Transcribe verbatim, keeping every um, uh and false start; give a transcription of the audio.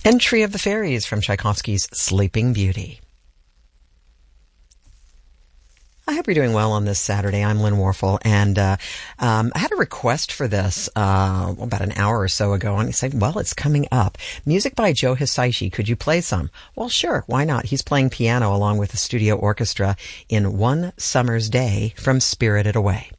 Entry of the Fairies from Tchaikovsky's Sleeping Beauty. I hope you're doing well on this Saturday. I'm Lynn Warfel, and uh, um, I had a request for this uh, about an hour or so ago, and I said, well, it's coming up. Music by Joe Hisaishi. Could you play some? Well, sure. Why not? He's playing piano along with the studio orchestra in One Summer's Day from Spirited Away.